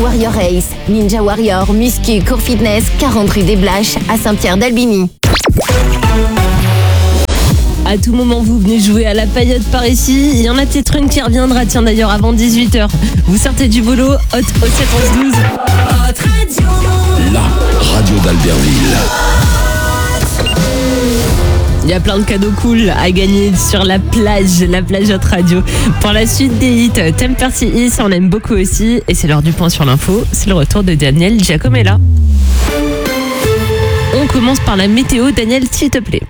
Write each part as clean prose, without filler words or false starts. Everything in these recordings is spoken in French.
Warrior Ace, Ninja Warrior, Muscu, Cours Fitness, 40 rue des Blaches à Saint-Pierre-d'Albigny. À tout moment, vous venez jouer à la paillote par ici. Il y en a peut-être une qui reviendra, tiens d'ailleurs, avant 18h. Vous sortez du boulot, hot au 7 11 12. La radio d'Albertville. Il y a plein de cadeaux cool à gagner sur la plage Hot Radio. Pour la suite des hits, Temperty Is, on aime beaucoup aussi. Et c'est l'heure du point sur l'info. C'est le retour de Daniel Giacomella. On commence par la météo. Daniel, s'il te plaît.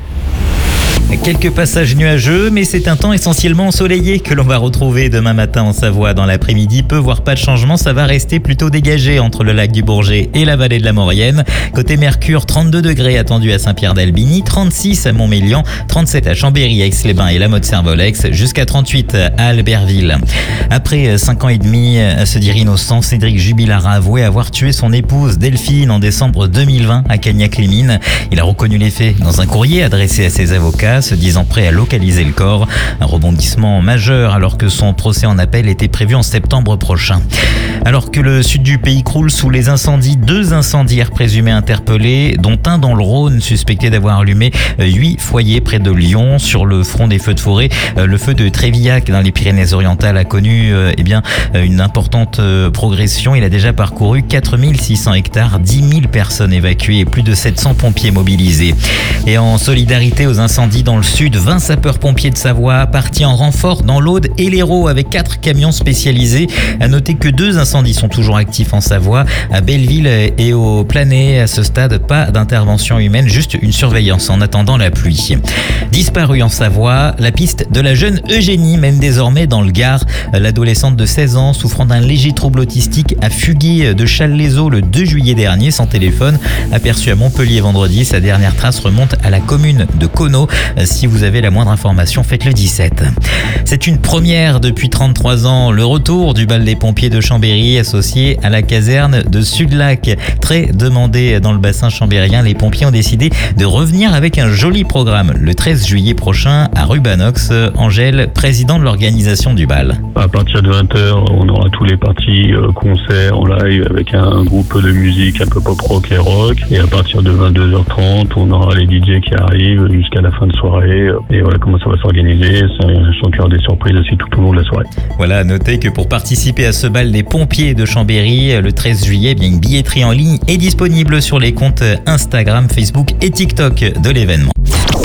Quelques passages nuageux, mais c'est un temps essentiellement ensoleillé que l'on va retrouver demain matin en Savoie. Dans l'après-midi, peu voire pas de changement, ça va rester plutôt dégagé entre le lac du Bourget et la vallée de la Maurienne. Côté Mercure, 32 degrés attendus à Saint-Pierre-d'Albigny, 36 à Montmélian, 37 à Chambéry, Aix-les-Bains et la Motte-Servolex, jusqu'à 38 à Albertville. Après 5 ans et demi à se dire innocent, Cédric Jubilard a avoué avoir tué son épouse Delphine en décembre 2020 à Cagnac-les-Mines. Il a reconnu les faits dans un courrier adressé à ses avocats, se disant prêt à localiser le corps. Un rebondissement majeur alors que son procès en appel était prévu en septembre prochain. Alors que le sud du pays croule sous les incendies, 2 incendiaires présumés interpellés, dont un dans le Rhône, suspecté d'avoir allumé 8 foyers près de Lyon. Sur le front des feux de forêt, le feu de Trévillac dans les Pyrénées-Orientales a connu une importante progression. Il a déjà parcouru 4600 hectares, 10 000 personnes évacuées et plus de 700 pompiers mobilisés. Et en solidarité aux incendies dans le sud, 20 sapeurs-pompiers de Savoie partis en renfort dans l'Aude et l'Hérault avec 4 camions spécialisés. À noter que 2 incendies sont toujours actifs en Savoie, à Belleville et au Planay. À ce stade, pas d'intervention humaine, juste une surveillance en attendant la pluie. Disparue en Savoie, la piste de la jeune Eugénie mène désormais dans le Gard. L'adolescente de 16 ans, souffrant d'un léger trouble autistique, a fugué de Challes-les-Eaux le 2 juillet dernier sans téléphone. Aperçue à Montpellier vendredi, sa dernière trace remonte à la commune de Conneau. Si vous avez la moindre information, faites le 17. C'est une première depuis 33 ans, le retour du bal des pompiers de Chambéry associé à la caserne de Sud-Lac. Très demandé dans le bassin chambérien, les pompiers ont décidé de revenir avec un joli programme le 13 juillet prochain à Rubanox. Angèle, président de l'organisation du bal. À partir de 20h, on aura tous les parties concerts en live avec un groupe de musique un peu pop-rock et rock. Et à partir de 22h30, on aura les DJ qui arrivent jusqu'à la fin de soirée. Et voilà comment ça va s'organiser. C'est sans cœur des surprises aussi tout au long de la soirée. Voilà, à noter que pour participer à ce bal des pompiers de Chambéry, le 13 juillet, une billetterie en ligne est disponible sur les comptes Instagram, Facebook et TikTok de l'événement.